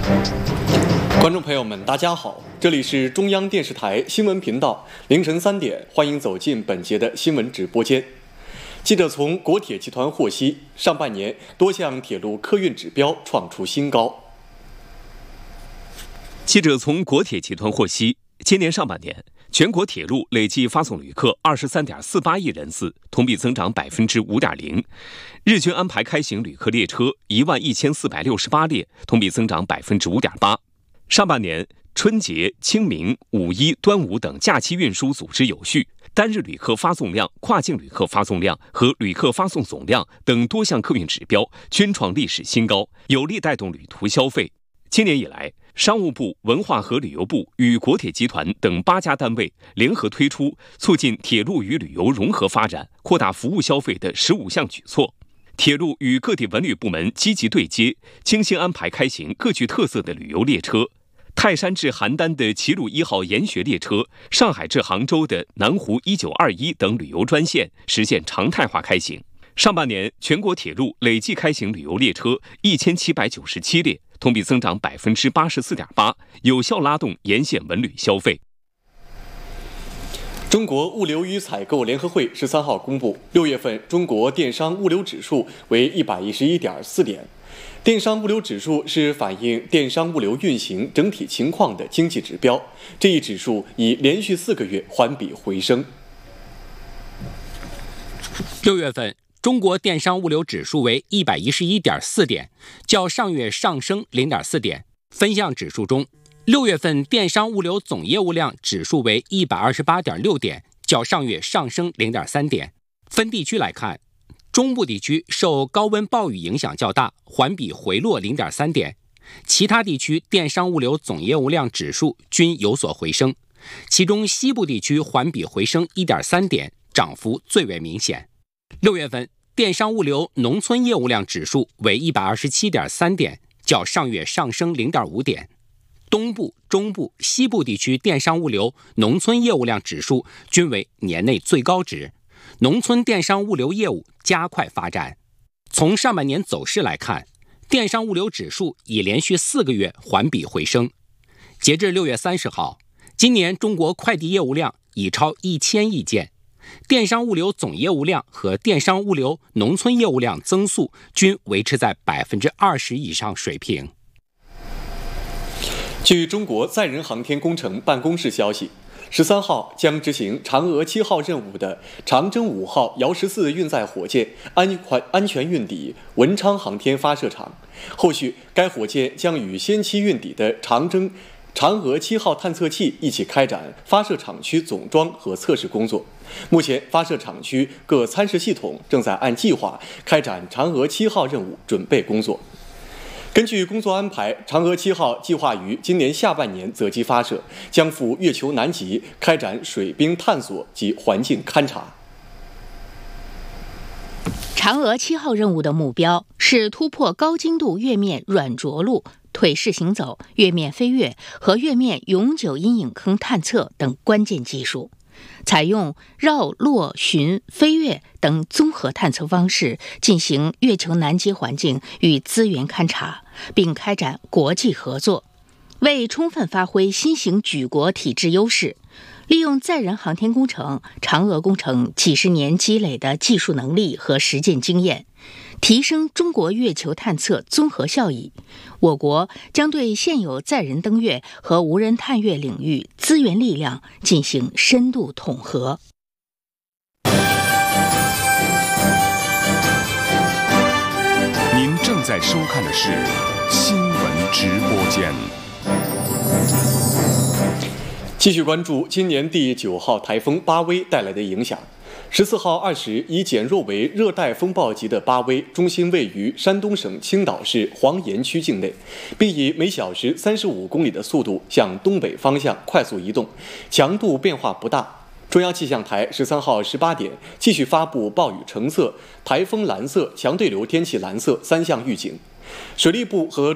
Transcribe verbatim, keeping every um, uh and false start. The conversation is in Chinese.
观众朋友们，大家好，这里是中央电视台新闻频道，凌晨三点，欢迎走进本节的新闻直播间。记者从国铁集团获悉，上半年多项铁路客运指标创出新高。 记者从国铁集团获悉，今年上半年，全国铁路累计发送旅客二十三点四八亿人次，同比增长百分之五点零。日均安排开行旅客列车一万一千四百六十八列，同比增长百分之五点八。上半年，春节、清明、五一、端午等假期运输组织有序，单日旅客发送量、跨境旅客发送量和旅客发送总量等多项客运指标均创历史新高，有力带动旅途消费。今年以来，商务部、文化和旅游部与国铁集团等八家单位联合推出促进铁路与旅游融合发展、扩大服务消费的十五项举措。铁路与各地文旅部门积极对接，精心安排开行各具特色的旅游列车。泰山至邯郸的齐鲁一号研学列车，上海至杭州的南湖一九二一等旅游专线实现常态化开行。上半年，全国铁路累计开行旅游列车一千七百九十七列，同比增长百分之八十四点八，有效拉动沿线文旅消费。 中国物流与采购联合会十三号公布，六月份中国电商物流指数为一百一十一点四点。电商物流指数是反映电商物流运行整体情况的经济指标，这一指数已连续四个月环比回升。 六月份，中国电商物流指数为一百一十一点四点，较上月上升零点四点。分项指数中，六月份电商物流总业务量指数为一百二十八点六点，较上月上升零点三点。分地区来看，中部地区受高温暴雨影响较大，环比回落零点三点。其他地区电商物流总业务量指数均有所回升，其中西部地区环比回升一点三点，涨幅最为明显。六月份电商物流农村业务量指数为一百二十七点三点，较上月上升零点五点。东部、中部、西部地区电商物流农村业务量指数均为年内最高值，农村电商物流业务加快发展。从上半年走势来看，电商物流指数已连续四个月环比回升。截至六月三十号，今年中国快递业务量已超一千亿件，电商物流总业务量和电商物流农村业务量增速均维持在百分之二十以上水平。 据中国载人航天工程办公室消息，十三号将执行嫦娥七号任务的长征五号遥十四运载火箭安安全运抵文昌航天发射场，后续该火箭将与先期运抵的长征嫦娥七号探测器一起开展发射场区总装和测试工作。目前，发射场区各参试系统正在按计划开展嫦娥七号任务准备工作。根据工作安排，嫦娥七号计划于今年下半年择机发射，将赴月球南极开展水冰探索及环境勘察。 嫦娥七号任务的目标是突破高精度月面软着陆、腿式行走、月面飞跃和月面永久阴影坑探测等关键技术，采用绕、落、巡、飞跃等综合探测方式进行月球南极环境与资源勘察，并开展国际合作。为充分发挥新型举国体制优势，利用载人航天工程、嫦娥工程几十年积累的技术能力和实践经验，提升中国月球探测综合效益，我国将对现有载人登月和无人探月领域资源力量进行深度统合。 您正在收看的是新闻直播间。 继续关注今年第九号台风巴威带来的影响。十四号二时，已减弱为热带风暴级的巴威中心位于山东省青岛市黄岩区境内，并以每小时三十五公里的速度向东北方向快速移动，强度变化不大。中央气象台十三号十八点继续发布暴雨橙色、台风蓝色、强对流天气蓝色三项预警。水利部和